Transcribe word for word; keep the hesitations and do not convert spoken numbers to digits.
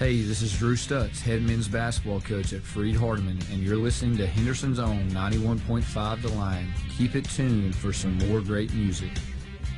Hey, this is Drew Stutz, head men's basketball coach at Freed Hardeman, and you're listening to Henderson's Own ninety-one point five The Line. Keep it tuned for some more great music.